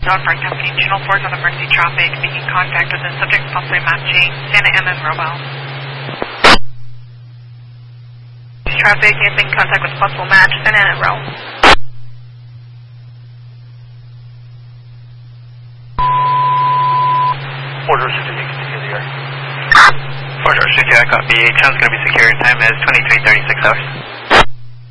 Northbound Company, Channel 4 on emergency traffic, making contact with the subject possibly matching Santa Ana and Rowell. Traffic is making contact with possible match Santa Ana and Rowell. Fort George 58, continue the air. Fort George 58, I copy. Channel's going to be secure. Time is 23:36 hours.